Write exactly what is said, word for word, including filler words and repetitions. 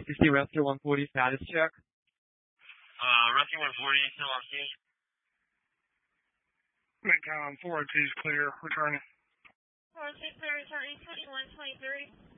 C C Rescue one forty status check. Uh, Rescue one forty, still on scene. Midtown four oh two is clear, returning. four oh two clear, returning twenty-one twenty-three.